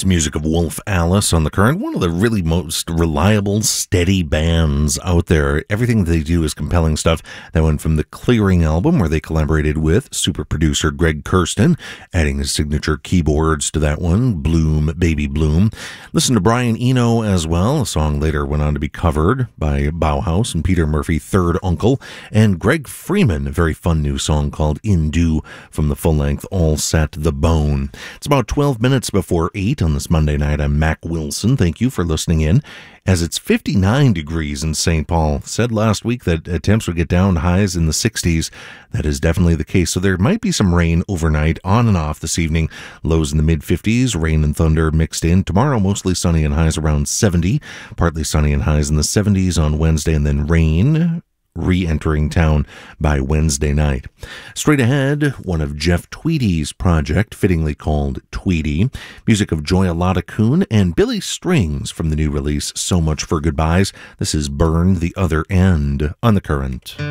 It's music of Wolf Alice on The Current, one of the really most reliable, steady bands out there. Everything they do is compelling stuff. That went from the Clearing album, where they collaborated with super producer Greg Kurstin, adding his signature keyboards to that one, Bloom, Baby Bloom. Listen to Brian Eno as well. A song later went on to be covered by Bauhaus and Peter Murphy, Third Uncle, and Greg Freeman, a very fun new song called In Do from the full-length All Set the Bone. It's about 12 minutes before 8 on this Monday night. I'm Mac Wilson. Thank you for listening in. As it's 59 degrees in St. Paul. Said last week that temps would get down to highs in the 60s. That is definitely the case. So there might be some rain overnight, on and off this evening. Lows in the mid-50s, rain and thunder mixed in. Tomorrow, mostly sunny and highs around 70. Partly sunny and highs in the 70s on Wednesday, and then rain re-entering town by Wednesday night. Straight ahead, one of Jeff Tweedy's project, fittingly called Tweedy. Music of Joya Latakoon and Billy Strings from the new release So Much for Goodbyes. This is Burn the Other End on The Current.